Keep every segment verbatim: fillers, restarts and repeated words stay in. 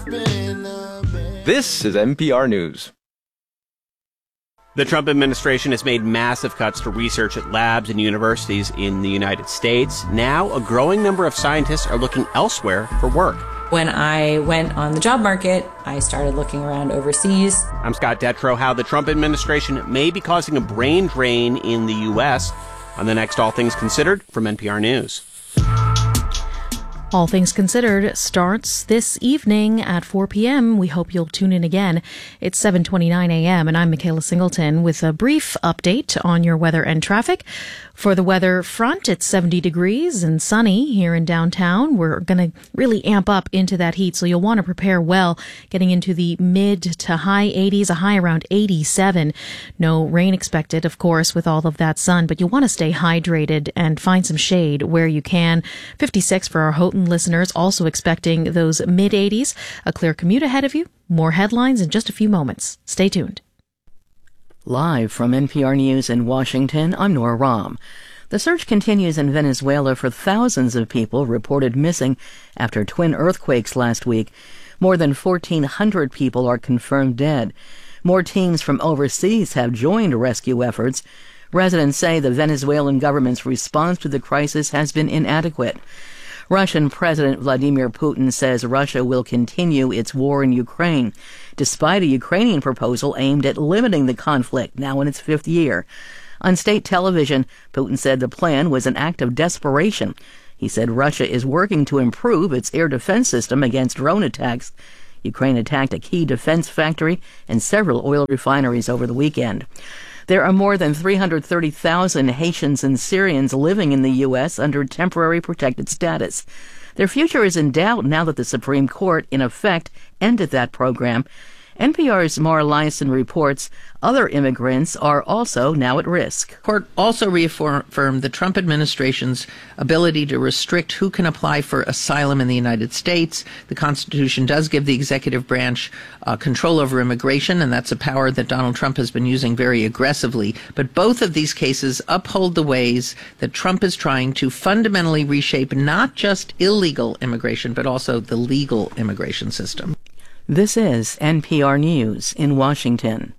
This is N P R News. The Trump administration has made massive cuts to research at labs and universities in the United States. Now, a growing number of scientists are looking elsewhere for work. When I went on the job market, I started looking around overseas. I'm Scott Detrow. How the Trump administration may be causing a brain drain in the U S on the next All Things Considered from N P R News. All Things Considered starts this evening at four p.m. We hope you'll tune in again. It's seven twenty-nine a.m. and I'm Michaela Singleton with a brief update on your weather and traffic. For the weather front, it's seventy degrees and sunny here in downtown. We're going to really amp up into that heat, so you'll want to prepare well, getting into the mid to high eighties, a high around eighty-seven. No rain expected, of course, with all of that sun, but you'll want to stay hydrated and find some shade where you can. fifty-six for our Houghton listeners, also expecting those mid eighties. A clear commute ahead of you. More headlines in just a few moments. Stay tuned. Live from N P R News in Washington, I'm Nora Rahm. The search continues in Venezuela for thousands of people reported missing after twin earthquakes last week. More than fourteen hundred people are confirmed dead. More teams from overseas have joined rescue efforts. Residents say the Venezuelan government's response to the crisis has been inadequate. Russian President Vladimir Putin says Russia will continue its war in Ukraine, despite a Ukrainian proposal aimed at limiting the conflict, now in its fifth year. On state television, Putin said the plan was an act of desperation. He said Russia is working to improve its air defense system against drone attacks. Ukraine attacked a key defense factory and several oil refineries over the weekend. There are more than three hundred thirty thousand Haitians and Syrians living in the U S under temporary protected status. Their future is in doubt now that the Supreme Court, in effect, ended that program. N P R's Mara Liasson reports other immigrants are also now at risk. Court also reaffirmed the Trump administration's ability to restrict who can apply for asylum in the United States. The Constitution does give the executive branch uh, control over immigration, and that's a power that Donald Trump has been using very aggressively. But both of these cases uphold the ways that Trump is trying to fundamentally reshape not just illegal immigration, but also the legal immigration system. This is N P R News in Washington.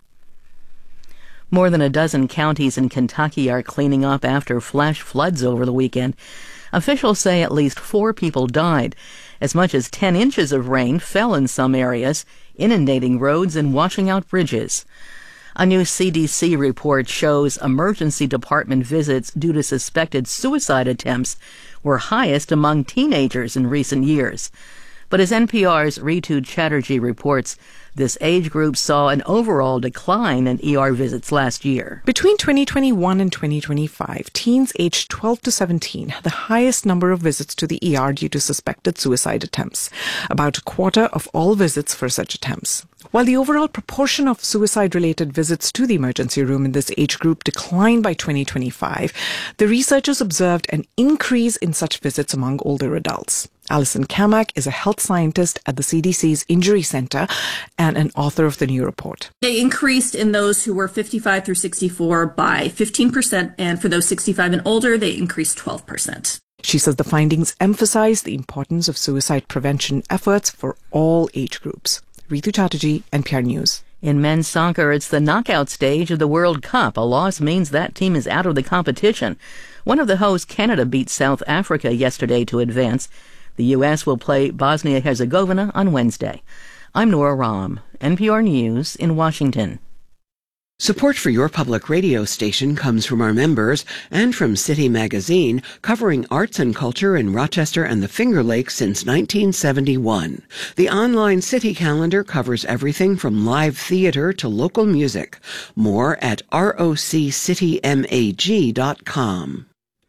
More than a dozen counties in Kentucky are cleaning up after flash floods over the weekend. Officials say at least four people died. As much as ten inches of rain fell in some areas, inundating roads and washing out bridges. A new C D C report shows emergency department visits due to suspected suicide attempts were highest among teenagers in recent years. But as N P R's Ritu Chatterjee reports, this age group saw an overall decline in E R visits last year. Between twenty twenty-one and twenty twenty-five, teens aged twelve to seventeen had the highest number of visits to the E R due to suspected suicide attempts, about a quarter of all visits for such attempts. While the overall proportion of suicide-related visits to the emergency room in this age group declined by twenty twenty-five, the researchers observed an increase in such visits among older adults. Alison Kamak is a health scientist at the C D C's Injury Center and an author of the new report. They increased in those who were fifty-five through sixty-four by fifteen percent, and for those sixty-five and older, they increased twelve percent. She says the findings emphasize the importance of suicide prevention efforts for all age groups. Ritu Chatterjee, N P R News. In men's soccer, it's the knockout stage of the World Cup. A loss means that team is out of the competition. One of the hosts, Canada, beat South Africa yesterday to advance. The U S will play Bosnia-Herzegovina on Wednesday. I'm Nora Rahm, N P R News in Washington. Support for your public radio station comes from our members and from City Magazine, covering arts and culture in Rochester and the Finger Lakes since nineteen seventy-one. The online City calendar covers everything from live theater to local music. More at roc city mag dot com.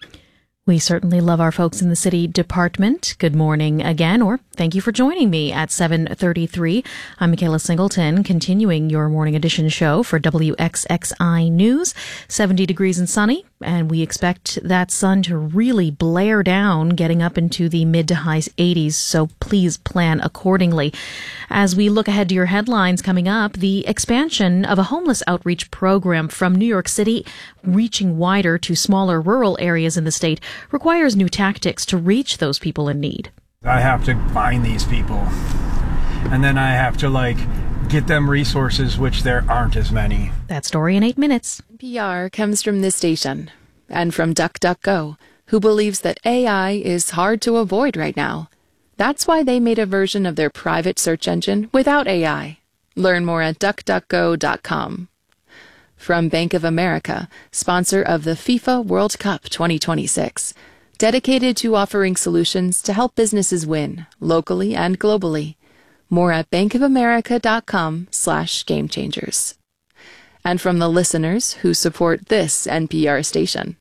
We certainly love our folks in the city department. Good morning again, or thank you for joining me at seven thirty-three. I'm Michaela Singleton, continuing your morning edition show for W X X I News. seventy degrees and sunny, and we expect that sun to really blare down, getting up into the mid to high eighties, so please plan accordingly. As we look ahead to your headlines coming up, the expansion of a homeless outreach program from New York City, reaching wider to smaller rural areas in the state, requires new tactics to reach those people in need. I have to find these people and then I have to, like, get them resources, which there aren't as many. That story in eight minutes. N P R comes from this station and from DuckDuckGo, who believes that A I is hard to avoid right now. That's why they made a version of their private search engine without A I. Learn more at duck duck go dot com. From Bank of America, sponsor of the FIFA World Cup twenty twenty-six, dedicated to offering solutions to help businesses win, locally and globally. More at bankofamerica.com slash game changers. And from the listeners who support this N P R station.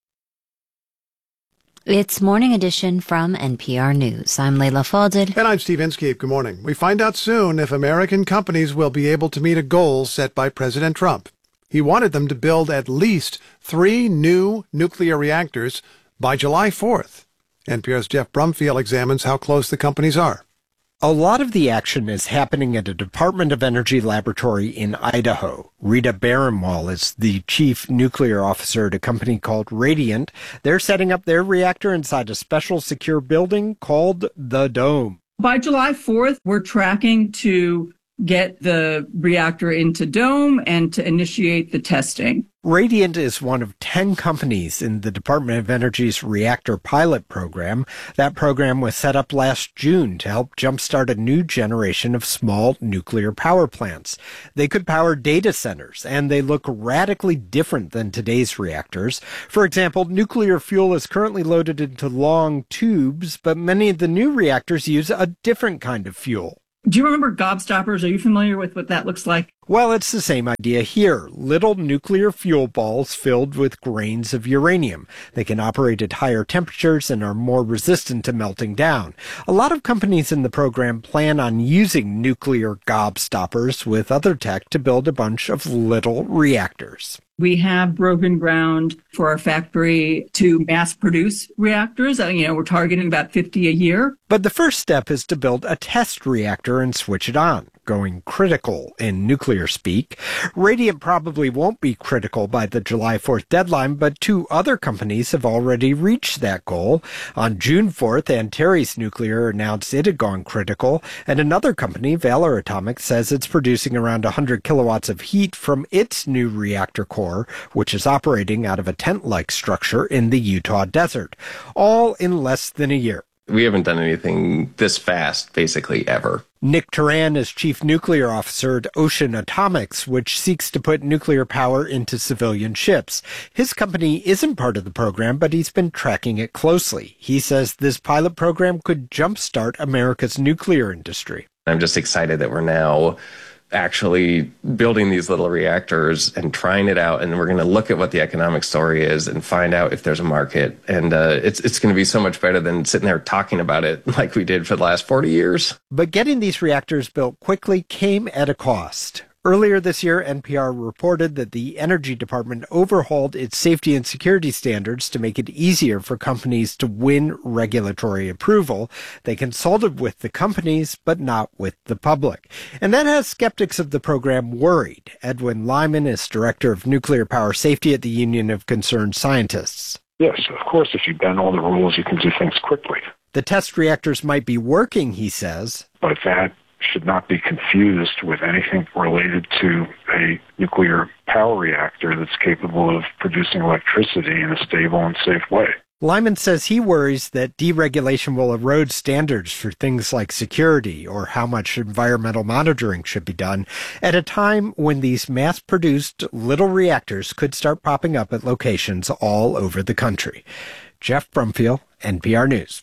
It's Morning Edition from N P R News. I'm Leila Fadel. And I'm Steve Inskeep. Good morning. We find out soon if American companies will be able to meet a goal set by President Trump. He wanted them to build at least three new nuclear reactors by July fourth. N P R's Jeff Brumfield examines how close the companies are. A lot of the action is happening at a Department of Energy laboratory in Idaho. Rita Barenwall is the chief nuclear officer at a company called Radiant. They're setting up their reactor inside a special secure building called the Dome. By July fourth, we're tracking to get the reactor into Dome and to initiate the testing. Radiant is one of ten companies in the Department of Energy's reactor pilot program. That program was set up last June to help jumpstart a new generation of small nuclear power plants. They could power data centers, and they look radically different than today's reactors. For example, nuclear fuel is currently loaded into long tubes, but many of the new reactors use a different kind of fuel. Do you remember gobstoppers? Are you familiar with what that looks like? Well, it's the same idea here. Little nuclear fuel balls filled with grains of uranium. They can operate at higher temperatures and are more resistant to melting down. A lot of companies in the program plan on using nuclear gobstoppers with other tech to build a bunch of little reactors. We have broken ground for our factory to mass produce reactors. You know, we're targeting about fifty a year. But the first step is to build a test reactor and switch it on, going critical in nuclear speak. Radiant probably won't be critical by the July fourth deadline, but two other companies have already reached that goal. On June fourth, Antares Nuclear announced it had gone critical, and another company, Valor Atomic, says it's producing around one hundred kilowatts of heat from its new reactor core, which is operating out of a tent-like structure in the Utah desert, all in less than a year. We haven't done anything this fast, basically, ever. Nick Turan is chief nuclear officer at Ocean Atomics, which seeks to put nuclear power into civilian ships. His company isn't part of the program, but he's been tracking it closely. He says this pilot program could jumpstart America's nuclear industry. I'm just excited that we're now actually building these little reactors and trying it out, and we're going to look at what the economic story is and find out if there's a market. And uh, it's it's going to be so much better than sitting there talking about it like we did for the last forty years. But getting these reactors built quickly came at a cost. Earlier this year, N P R reported that the Energy Department overhauled its safety and security standards to make it easier for companies to win regulatory approval. They consulted with the companies, but not with the public. And that has skeptics of the program worried. Edwin Lyman is director of nuclear power safety at the Union of Concerned Scientists. Yes, of course, if you bend all the rules, you can do things quickly. The test reactors might be working, he says. But that should not be confused with anything related to a nuclear power reactor that's capable of producing electricity in a stable and safe way. Lyman says he worries that deregulation will erode standards for things like security or how much environmental monitoring should be done at a time when these mass-produced little reactors could start popping up at locations all over the country. Jeff Brumfield, N P R News.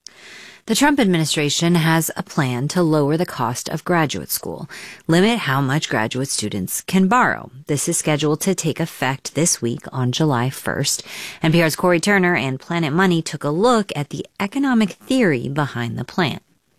The Trump administration has a plan to lower the cost of graduate school, limit how much graduate students can borrow. This is scheduled to take effect this week on July first. N P R's Corey Turner and Planet Money took a look at the economic theory behind the plan.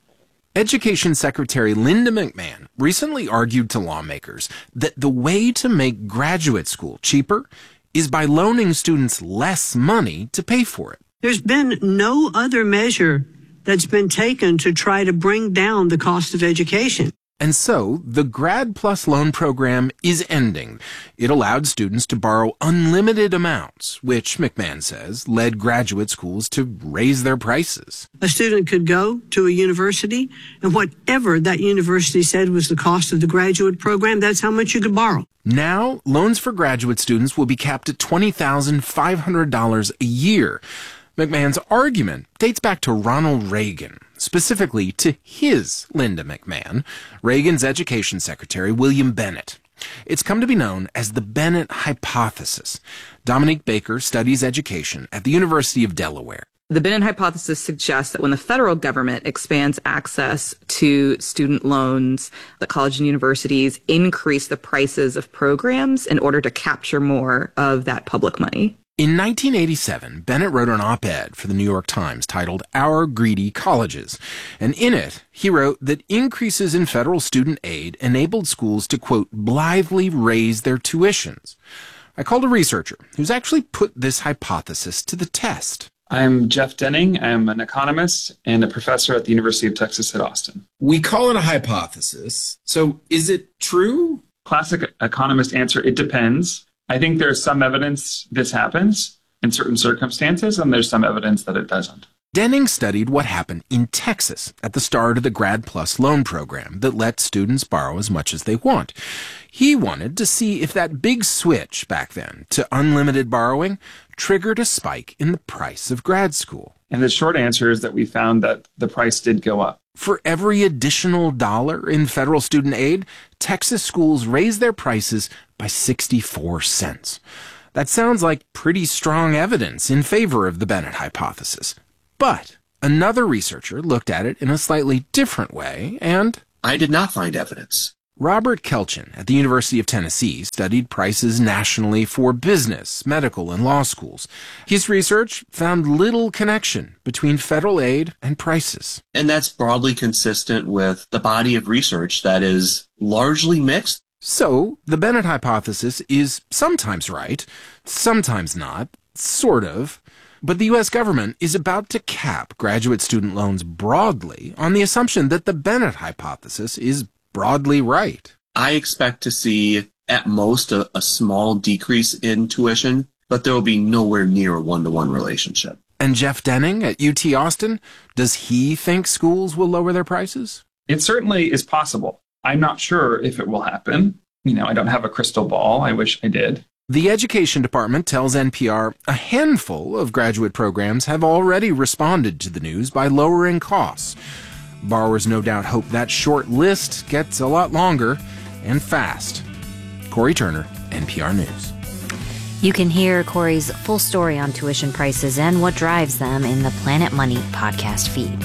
Education Secretary Linda McMahon recently argued to lawmakers that the way to make graduate school cheaper is by loaning students less money to pay for it. There's been no other measure that's been taken to try to bring down the cost of education. And so, the Grad Plus loan program is ending. It allowed students to borrow unlimited amounts, which, McMahon says, led graduate schools to raise their prices. A student could go to a university, and whatever that university said was the cost of the graduate program, that's how much you could borrow. Now, loans for graduate students will be capped at twenty thousand five hundred dollars a year. McMahon's argument dates back to Ronald Reagan, specifically to his Linda McMahon, Reagan's education secretary, William Bennett. It's come to be known as the Bennett hypothesis. Dominique Baker studies education at the University of Delaware. The Bennett hypothesis suggests that when the federal government expands access to student loans, that colleges and universities increase the prices of programs in order to capture more of that public money. In nineteen eighty-seven, Bennett wrote an op-ed for the New York Times titled Our Greedy Colleges, and in it, he wrote that increases in federal student aid enabled schools to, quote, blithely raise their tuitions. I called a researcher who's actually put this hypothesis to the test. I'm Jeff Denning. I'm an economist and a professor at the University of Texas at Austin. We call it a hypothesis. So is it true? Classic economist answer, it depends. I think there's some evidence this happens in certain circumstances, and there's some evidence that it doesn't. Denning studied what happened in Texas at the start of the Grad Plus loan program that let students borrow as much as they want. He wanted to see if that big switch back then to unlimited borrowing triggered a spike in the price of grad school. And the short answer is that we found that the price did go up. For every additional dollar in federal student aid, Texas schools raised their prices by sixty-four cents. That sounds like pretty strong evidence in favor of the Bennett hypothesis. But another researcher looked at it in a slightly different way, and I did not find evidence. Robert Kelchin at the University of Tennessee studied prices nationally for business, medical, and law schools. His research found little connection between federal aid and prices. And that's broadly consistent with the body of research that is largely mixed. So, the Bennett hypothesis is sometimes right, sometimes not, sort of. But the U S government is about to cap graduate student loans broadly on the assumption that the Bennett hypothesis is broadly right. I expect to see at most a, a small decrease in tuition, but there will be nowhere near a one-to-one relationship. And Jeff Denning at U T Austin, does he think schools will lower their prices? It certainly is possible. I'm not sure if it will happen. You know, I don't have a crystal ball. I wish I did. The Education Department tells N P R a handful of graduate programs have already responded to the news by lowering costs. Borrowers no doubt hope that short list gets a lot longer and fast. Corey Turner, N P R News. You can hear Corey's full story on tuition prices and what drives them in the Planet Money podcast feed.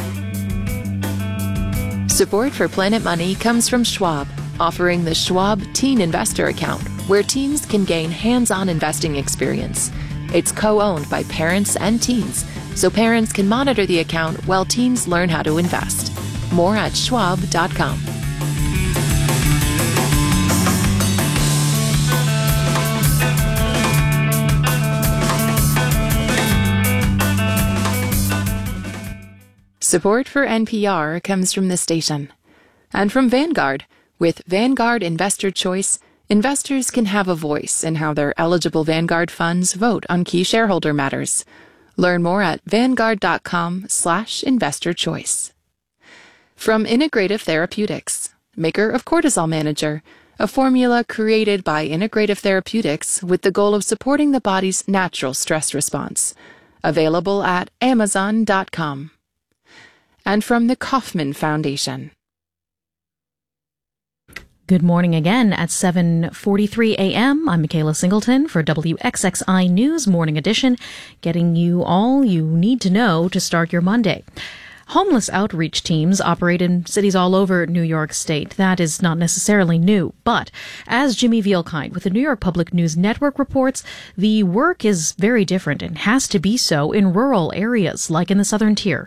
Support for Planet Money comes from Schwab, offering the Schwab Teen Investor Account, where teens can gain hands-on investing experience. It's co-owned by parents and teens, so parents can monitor the account while teens learn how to invest. More at schwab dot com. Support for N P R comes from the station and from Vanguard. With Vanguard Investor Choice, investors can have a voice in how their eligible Vanguard funds vote on key shareholder matters. Learn more at vanguard.com slash investor choice. From Integrative Therapeutics, maker of Cortisol Manager, a formula created by Integrative Therapeutics with the goal of supporting the body's natural stress response. Available at amazon dot com. And from the Kauffman Foundation. Good morning again at seven forty-three a.m. I'm Michaela Singleton for W X X I News Morning Edition, getting you all you need to know to start your Monday. Homeless outreach teams operate in cities all over New York State. That is not necessarily new, but as Jimmy Vielkind with the New York Public News Network reports, the work is very different and has to be so in rural areas like in the Southern Tier.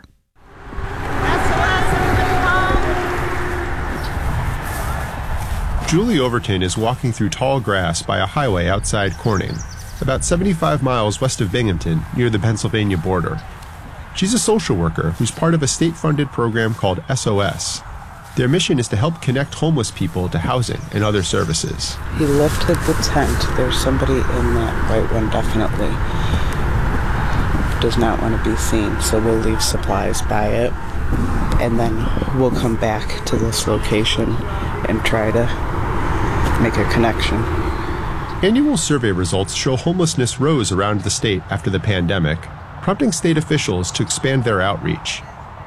Julie Overton is walking through tall grass by a highway outside Corning, about seventy-five miles west of Binghamton, near the Pennsylvania border. She's a social worker who's part of a state-funded program called S O S. Their mission is to help connect homeless people to housing and other services. He lifted the tent. There's somebody in that white one, definitely. Does not want to be seen, so we'll leave supplies by it. And then we'll come back to this location and try to make a connection. Annual survey results show homelessness rose around the state after the pandemic, prompting state officials to expand their outreach.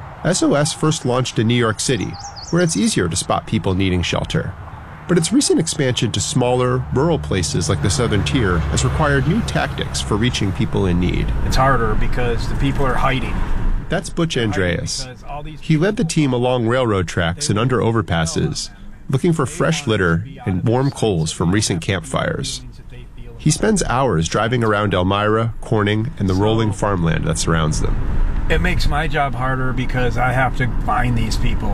S O S first launched in New York City, where it's easier to spot people needing shelter. But its recent expansion to smaller, rural places like the Southern Tier has required new tactics for reaching people in need. It's harder because the people are hiding. That's Butch Andreas. He led the team along railroad tracks and under overpasses, looking for fresh litter and warm coals from recent campfires. He spends hours driving around Elmira, Corning, and the rolling farmland that surrounds them. It makes my job harder because I have to find these people.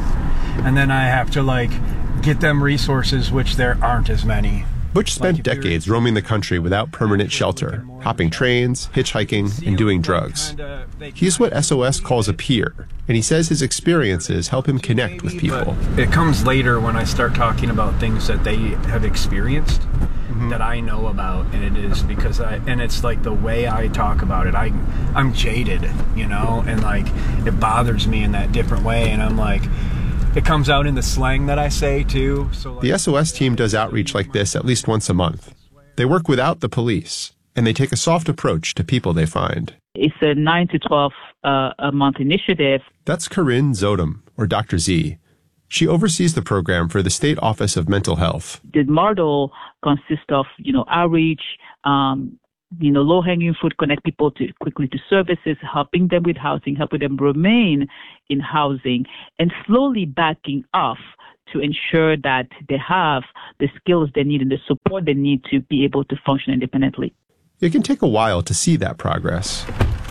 And then I have to, like, get them resources, which there aren't as many. Butch spent decades roaming the country without permanent shelter, hopping trains, hitchhiking, and doing drugs. He's what S O S calls a peer, and he says his experiences help him connect with people. It comes later when I start talking about things that they have experienced, mm-hmm. that I know about, and it is because I, and it's like the way I talk about it, I, I'm jaded, you know, and like, it bothers me in that different way, and I'm like, it comes out in the slang that I say, too. So like, the S O S team does outreach like this at least once a month. They work without the police, and they take a soft approach to people they find. It's a nine to twelve uh, a month initiative. That's Corinne Zodum, or Doctor Z. She oversees the program for the State Office of Mental Health. The model consists of, you know, outreach, um, you know, low-hanging fruit, connect people to quickly to services, helping them with housing, helping them remain in housing, and slowly backing off to ensure that they have the skills they need and the support they need to be able to function independently. It can take a while to see that progress.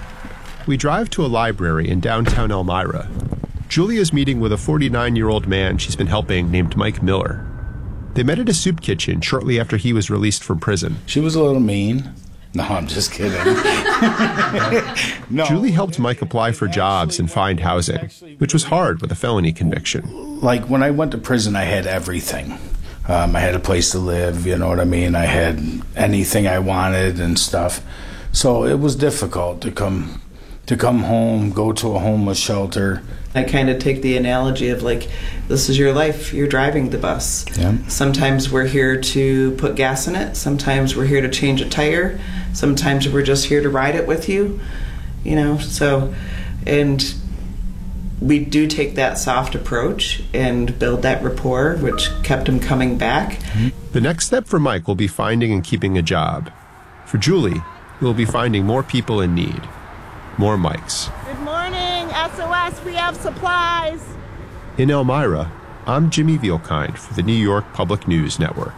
We drive to a library in downtown Elmira. Julia's meeting with a forty-nine-year-old man she's been helping named Mike Miller. They met at a soup kitchen shortly after he was released from prison. She was a little mean. No, I'm just kidding. no, Julie helped Mike apply for jobs and find housing, which was hard with a felony conviction. Like, when I went to prison, I had everything. Um, I had a place to live, you know what I mean? I had anything I wanted and stuff. So it was difficult to come to come home, go to a homeless shelter. I kind of take the analogy of, like, this is your life. You're driving the bus. Yeah. Sometimes we're here to put gas in it. Sometimes we're here to change a tire. Sometimes we're just here to ride it with you, you know. So, and we do take that soft approach and build that rapport, which kept him coming back. The next step for Mike will be finding and keeping a job. For Julie, it will be finding more people in need. More Mikes. Good morning, S O S. We have supplies. In Elmira, I'm Jimmy Vielkind for the New York Public News Network.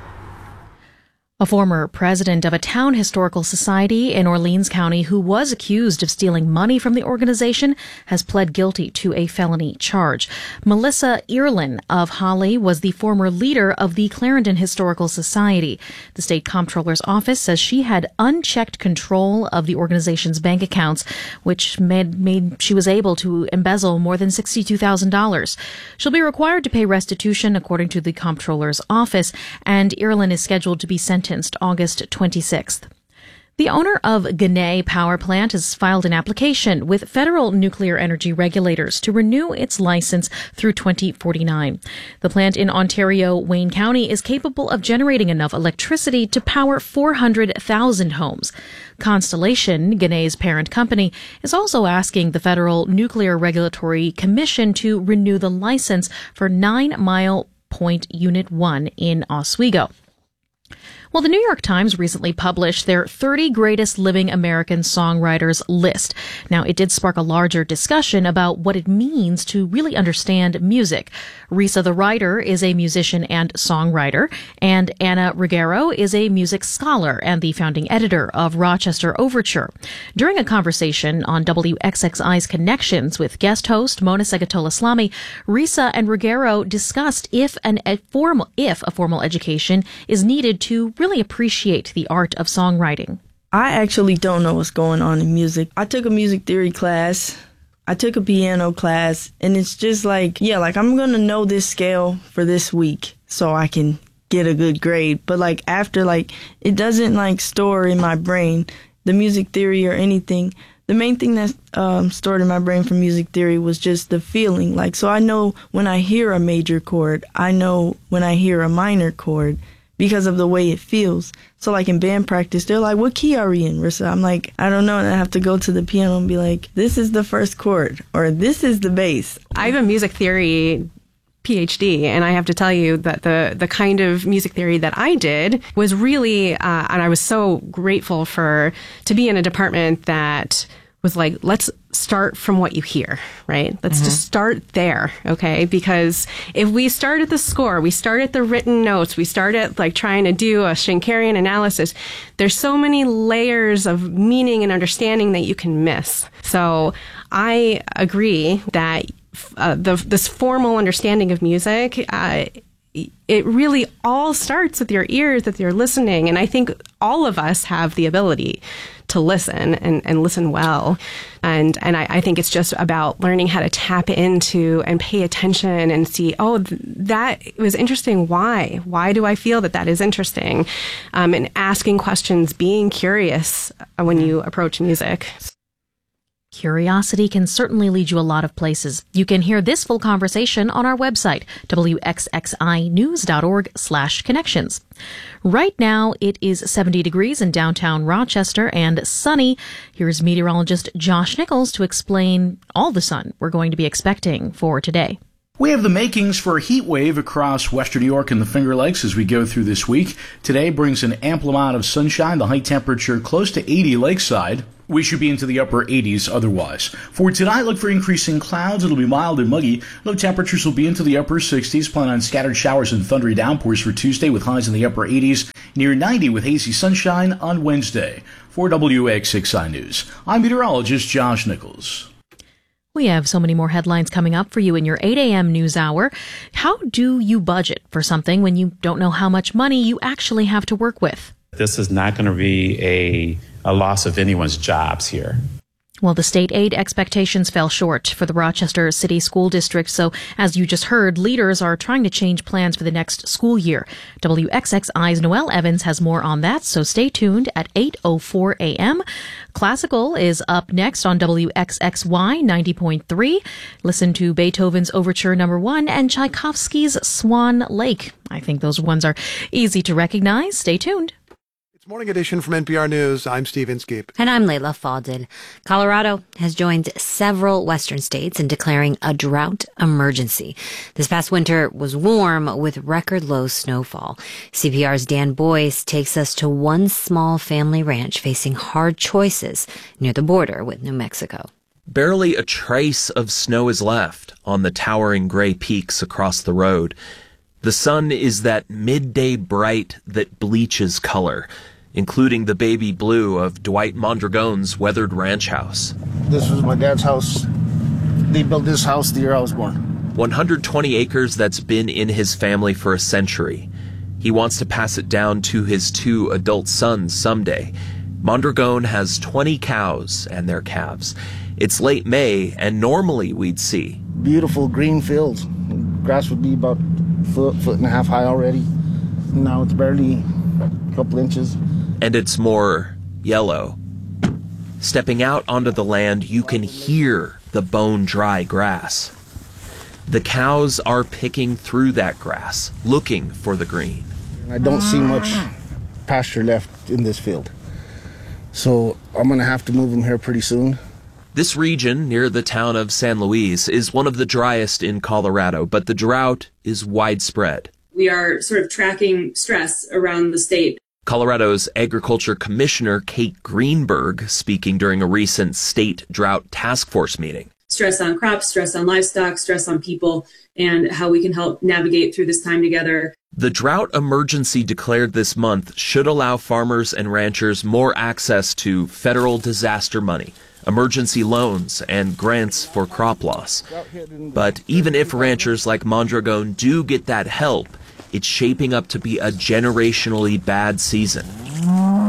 A former president of a town historical society in Orleans County who was accused of stealing money from the organization has pled guilty to a felony charge. Melissa Earlin of Holly was the former leader of the Clarendon Historical Society. The state comptroller's office says she had unchecked control of the organization's bank accounts, which made, made she was able to embezzle more than sixty-two thousand dollars. She'll be required to pay restitution, according to the comptroller's office, and Earlin is scheduled to be sentenced August twenty-sixth. The owner of Ginna Power Plant has filed an application with federal nuclear energy regulators to renew its license through twenty forty-nine. The plant in Ontario, Wayne County, is capable of generating enough electricity to power four hundred thousand homes. Constellation, Ginna's parent company, is also asking the Federal Nuclear Regulatory Commission to renew the license for Nine Mile Point Unit one in Oswego. Well, the New York Times recently published their thirty greatest living American songwriters list. Now, it did spark a larger discussion about what it means to really understand music. Risa the writer is a musician and songwriter, and Anna Ruggiero is a music scholar and the founding editor of Rochester Overture. During a conversation on W X X I's Connections with guest host Mona Segatola-Slami, Risa and Ruggiero discussed if an a formal if a formal education is needed to really appreciate the art of songwriting. I actually don't know what's going on in music. I took a music theory class I took a piano class, and it's just like, yeah, like I'm going to know this scale for this week so I can get a good grade. But like after, like, it doesn't like store in my brain the music theory or anything. The main thing that um, stored in my brain from music theory was just the feeling. Like, so I know when I hear a major chord, I know when I hear a minor chord because of the way it feels. So like in band practice, they're like, what key are we in, Rissa? I'm like, I don't know. And I have to go to the piano and be like, this is the first chord, or this is the bass. I have a music theory P H D, and I have to tell you that the the kind of music theory that I did was really, uh, and I was so grateful for to be in a department that was like, let's start from what you hear, right? Let's mm-hmm. just start there, okay? Because if we start at the score, we start at the written notes, we start at like trying to do a Schenkerian analysis, there's so many layers of meaning and understanding that you can miss. So I agree that uh, the this formal understanding of music, uh, it really all starts with your ears, that you're listening. And I think all of us have the ability to listen and, and listen well. And and I, I think it's just about learning how to tap into and pay attention and see, oh, th- that was interesting. Why? Why do I feel that that is interesting? Um, and asking questions, being curious when you approach music. Curiosity can certainly lead you a lot of places. You can hear this full conversation on our website, w x x i news dot org slash connections. Right now, it is seventy degrees in downtown Rochester and sunny. Here's meteorologist Josh Nichols to explain all the sun we're going to be expecting for today. We have the makings for a heat wave across western New York and the Finger Lakes as we go through this week. Today brings an ample amount of sunshine, the high temperature close to eighty lakeside. We should be into the upper eighties otherwise. For tonight, look for increasing clouds. It'll be mild and muggy. Low temperatures will be into the upper sixties. Plan on scattered showers and thundery downpours for Tuesday with highs in the upper eighties. Near ninety with hazy sunshine on Wednesday. For W X X I News, I'm meteorologist Josh Nichols. We have so many more headlines coming up for you in your eight a.m. news hour. How do you budget for something when you don't know how much money you actually have to work with? This is not going to be a, a loss of anyone's jobs here. Well, the state aid expectations fell short for the Rochester City School District. So, as you just heard, leaders are trying to change plans for the next school year. W X X I's Noelle Evans has more on that, so stay tuned at eight oh four a.m. Classical is up next on W X X Y ninety point three. Listen to Beethoven's Overture Number One and Tchaikovsky's Swan Lake. I think those ones are easy to recognize. Stay tuned. Morning Edition from N P R News. I'm Steve Inskeep. And I'm Layla Falded. Colorado has joined several western states in declaring a drought emergency. This past winter was warm with record low snowfall. C P R's Dan Boyce takes us to one small family ranch facing hard choices near the border with New Mexico. Barely a trace of snow is left on the towering gray peaks across the road. The sun is that midday bright that bleaches color, including the baby blue of Dwight Mondragon's weathered ranch house. This was my dad's house. They built this house the year I was born. one hundred twenty acres that's been in his family for a century. He wants to pass it down to his two adult sons someday. Mondragon has twenty cows and their calves. It's late May, and normally we'd see beautiful green fields. Grass would be about a foot, foot and a half high already. Now it's barely a couple inches. And it's more yellow. Stepping out onto the land, you can hear the bone-dry grass. The cows are picking through that grass, looking for the green. I don't see much pasture left in this field. So I'm going to have to move them here pretty soon. This region, near the town of San Luis, is one of the driest in Colorado, but the drought is widespread. We are sort of tracking stress around the state. Colorado's Agriculture Commissioner Kate Greenberg speaking during a recent state drought task force meeting. Stress on crops, stress on livestock, stress on people, and how we can help navigate through this time together. The drought emergency declared this month should allow farmers and ranchers more access to federal disaster money, emergency loans, and grants for crop loss. But even if ranchers like Mondragon do get that help, it's shaping up to be a generationally bad season.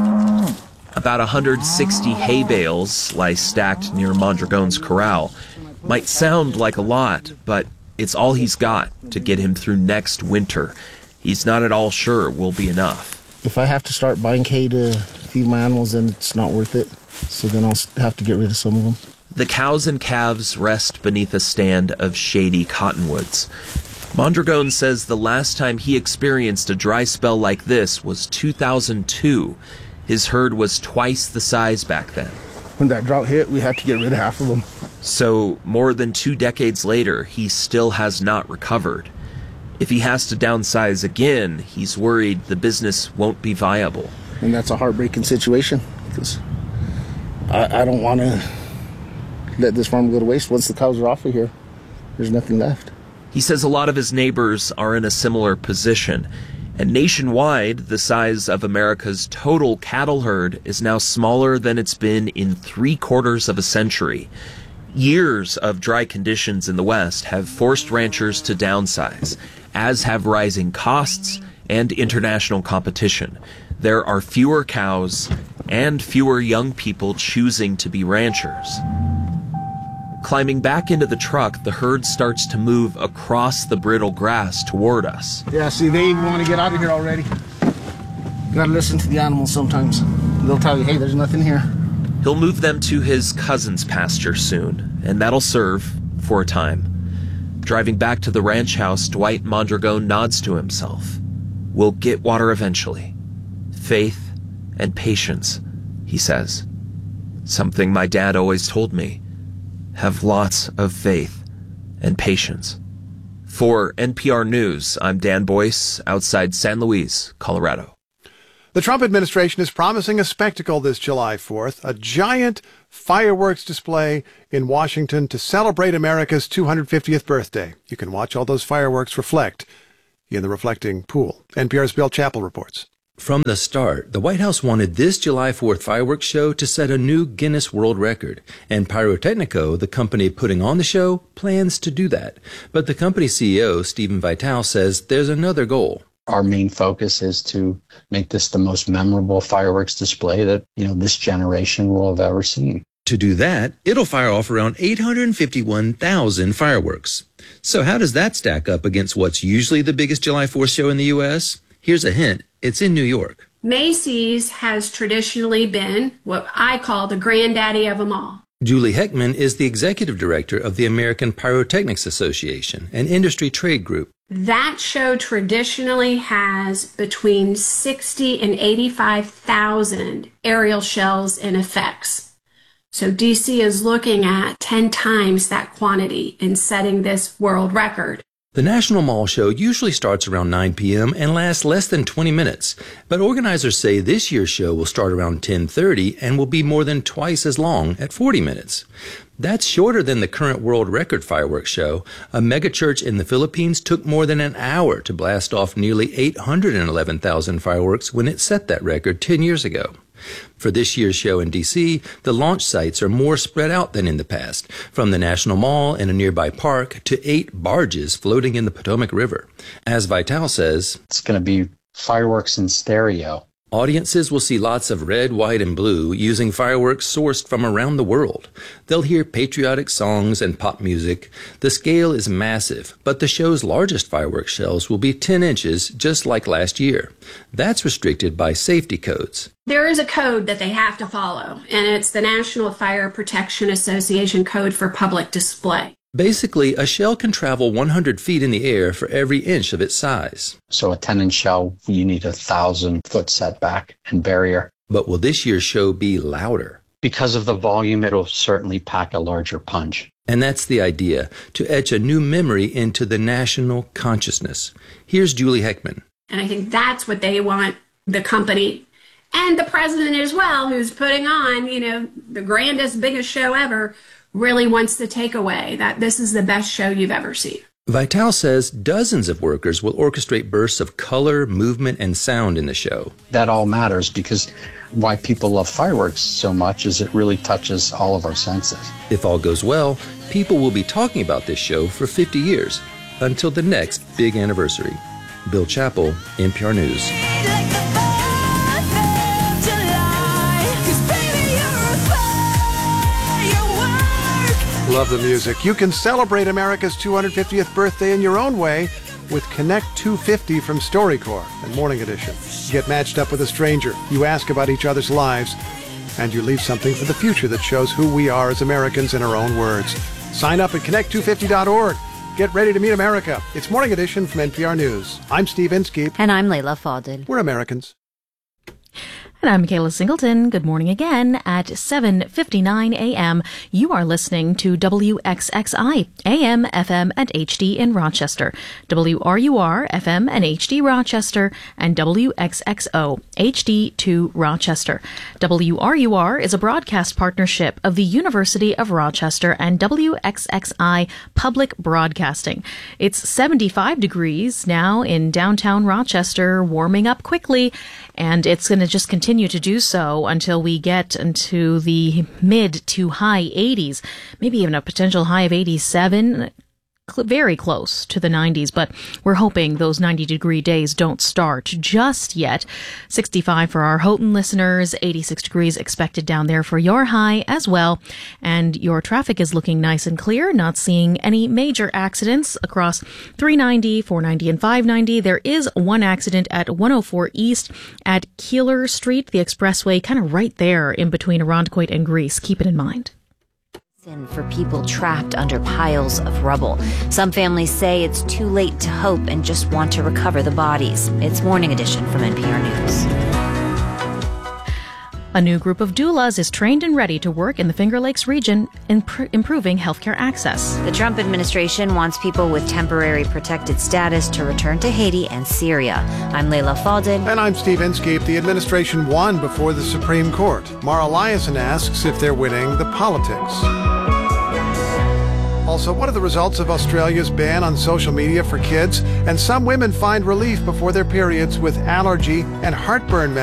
About one hundred sixty hay bales lie stacked near Mondragon's corral. Might sound like a lot, but it's all he's got to get him through next winter. He's not at all sure will be enough. If I have to start buying hay to feed my animals, then it's not worth it. So then I'll have to get rid of some of them. The cows and calves rest beneath a stand of shady cottonwoods. Mondragon says the last time he experienced a dry spell like this was two thousand two. His herd was twice the size back then. When that drought hit, we had to get rid of half of them. So, more than two decades later, he still has not recovered. If he has to downsize again, he's worried the business won't be viable. And that's a heartbreaking situation, because I, I don't want to let this farm go to waste. Once the cows are off of here, there's nothing left. He says a lot of his neighbors are in a similar position. And nationwide, the size of America's total cattle herd is now smaller than it's been in three quarters of a century. Years of dry conditions in the West have forced ranchers to downsize, as have rising costs and international competition. There are fewer cows and fewer young people choosing to be ranchers. Climbing back into the truck, the herd starts to move across the brittle grass toward us. Yeah, see, they even want to get out of here already. You gotta listen to the animals sometimes. They'll tell you, hey, there's nothing here. He'll move them to his cousin's pasture soon, and that'll serve for a time. Driving back to the ranch house, Dwight Mondragon nods to himself. We'll get water eventually. Faith and patience, he says. Something my dad always told me. Have lots of faith and patience. For N P R News, I'm Dan Boyce, outside San Luis, Colorado. The Trump administration is promising a spectacle this July fourth, a giant fireworks display in Washington to celebrate America's two hundred fiftieth birthday. You can watch all those fireworks reflect in the reflecting pool. N P R's Bill Chappell reports. From the start, the White House wanted this July fourth fireworks show to set a new Guinness World Record, and Pyrotechnico, the company putting on the show, plans to do that. But the company C E O, Stephen Vitale, says there's another goal. Our main focus is to make this the most memorable fireworks display that, you know, this generation will have ever seen. To do that, it'll fire off around eight hundred fifty-one thousand fireworks. So how does that stack up against what's usually the biggest July fourth show in the U S? Here's a hint. It's in New York. Macy's has traditionally been what I call the granddaddy of them all. Julie Heckman is the executive director of the American Pyrotechnics Association, an industry trade group. That show traditionally has between sixty and eighty-five thousand aerial shells and effects. So D C is looking at ten times that quantity in setting this world record. The National Mall Show usually starts around nine p.m. and lasts less than twenty minutes, but organizers say this year's show will start around ten thirty and will be more than twice as long at forty minutes. That's shorter than the current world record fireworks show. A megachurch in the Philippines took more than an hour to blast off nearly eight hundred eleven thousand fireworks when it set that record ten years ago. For this year's show in D C, the launch sites are more spread out than in the past, from the National Mall and a nearby park to eight barges floating in the Potomac River. As Vitale says, it's going to be fireworks in stereo. Audiences will see lots of red, white, and blue using fireworks sourced from around the world. They'll hear patriotic songs and pop music. The scale is massive, but the show's largest fireworks shells will be ten inches, just like last year. That's restricted by safety codes. There is a code that they have to follow, and it's the National Fire Protection Association Code for Public Display. Basically, a shell can travel one hundred feet in the air for every inch of its size. So a ten-inch shell, you need a thousand-foot setback and barrier. But will this year's show be louder? Because of the volume, it'll certainly pack a larger punch. And that's the idea, to etch a new memory into the national consciousness. Here's Julie Heckman. And I think that's what they want the company and the president as well, who's putting on, you know, the grandest, biggest show ever, really wants to take away, that this is the best show you've ever seen. Vitale says dozens of workers will orchestrate bursts of color, movement, and sound in the show. That all matters, because why people love fireworks so much is it really touches all of our senses. If all goes well, people will be talking about this show for fifty years, until the next big anniversary. Bill Chappell, N P R News. love the music. You can celebrate America's two hundred fiftieth birthday in your own way with Connect two fifty from StoryCorps and Morning Edition. You get matched up with a stranger, you ask about each other's lives, and you leave something for the future that shows who we are as Americans in our own words. Sign up at connect two fifty dot org. Get ready to meet America. It's Morning Edition from N P R News. I'm Steve Inskeep. And I'm Layla Fadel. We're Americans. And I'm Michaela Singleton. Good morning again at seven fifty-nine a.m. You are listening to W X X I, A M, F M, and H D in Rochester, W R U R, F M, and H D Rochester, and W X X O, H D two Rochester. W R U R is a broadcast partnership of the University of Rochester and W X X I Public Broadcasting. It's seventy-five degrees now in downtown Rochester, warming up quickly, and it's going to just continue to do so until we get into the mid to high eighties, maybe even a potential high of eighty-seven. Very close to the nineties, but we're hoping those ninety degree days don't start just yet. sixty-five for our Houghton listeners, eighty-six degrees expected down there for your high as well. And your traffic is looking nice and clear, not seeing any major accidents across three ninety, four ninety, and five ninety. There is one accident at one oh four East at Keeler Street, the expressway, kind of right there in between Irondequoit and Greece. Keep it in mind. For people trapped under piles of rubble. Some families say it's too late to hope and just want to recover the bodies. It's Morning Edition from N P R News. A new group of doulas is trained and ready to work in the Finger Lakes region, imp- improving healthcare access. The Trump administration wants people with temporary protected status to return to Haiti and Syria. I'm Layla Fadel. And I'm Steve Inskeep. The administration won before the Supreme Court. Mara Eliason asks if they're winning the politics. Also, what are the results of Australia's ban on social media for kids? And some women find relief before their periods with allergy and heartburn